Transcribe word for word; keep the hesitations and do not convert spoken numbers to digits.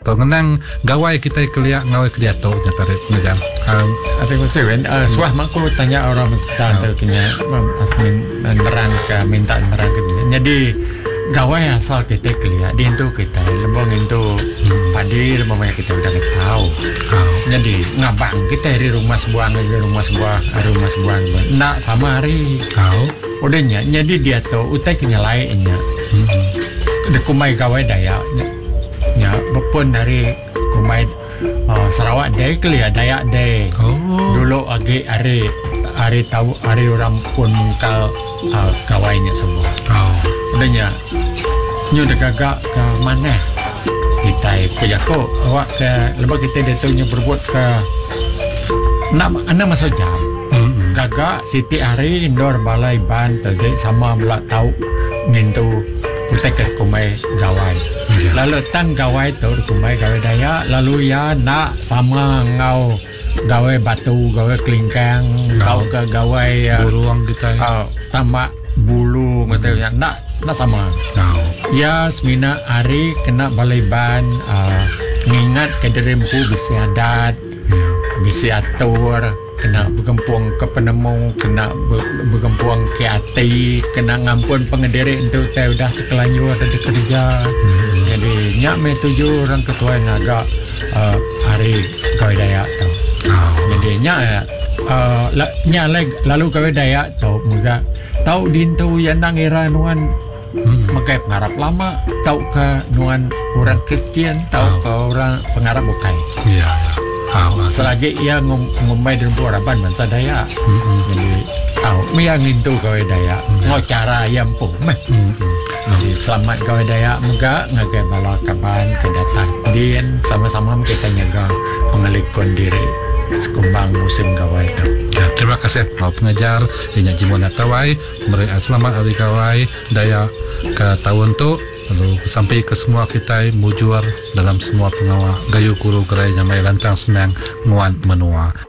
to ngenang gawai kita keliak ngawai kerja to nyata ngajar um, Ate ko sewen uh, suah makku tanya orang mesta tu kenya asmin neran ke minta neran ke dia. Jadi gawai asal kita keliak di itu kita lembong itu hmm. padi lembong kita udah tahu. oh. Jadi ngabang kita di rumah sebuah di rumah sebuah rumah sebuah nak sama hari. oh. Udahnya jadi dia tu utai kenya lainnya. hmm. De kumai gawai Dayak nya bepun dari kumai uh, Sarawak dai kelia Dayak dai. oh. Dulu agi hari hari tahu hari orang pun kal uh, gawainya semua. oh. Udahnya nyu de gagak ke mana kita pejako awak ke lebih kita datangnya berbuat ke nak anda masuk jam hmm. gagak Siti hari indoor balai ban tadi sama belak tahu ngintu utai ke kumai gawai. yeah. Lalu tang gawai tu kumai gawai Dayak lalu ya nak sama ngau gawai batu gawai kelingkang ngau ke gawai uh, buruang kita uh, tamak bulu macam yang nak nak sama. oh. Ya semina hari kena balai ban uh, ngingat kederempu bisi adat yeah. bisi atur kena bergempuang ke penemu kena be- bergempuang ke hati kena ngampun pengendiri untuk saya dah sekelanjur ada kerja. hmm. Jadi nyak me tujuh orang ketua yang agak uh, hari kawai Dayak tu. oh. Jadi nyak uh, la, nyak lag, lalu kawai Dayak tu muka tahu dintu yang nang era nuan hmm. makai pengarap lama tahu ke nuan orang Kristian tahu oh. ke orang pengarap bukai. iya yeah, yeah. oh. Selagi ia ngum, ngumbai dan buraban bangsa Dayak. hmm. Jadi tahu miang itu kawai Dayak ngau cara yang pun meh. hmm. Jadi selamat kawai Dayak muka ngagai bala kaban kedatang din sama-sama kita nyaga mengelikkan diri sekumbang musim kawai itu. Ya, terima kasih Pak Pengajar Inya Jimona Tawai. Mereka selamat hari Kawai Dayak ke tahun tu. Lalu sampai ke semua kita mujur dalam semua pengawal gayu guru gerai nyamai lantang senang nguan menua.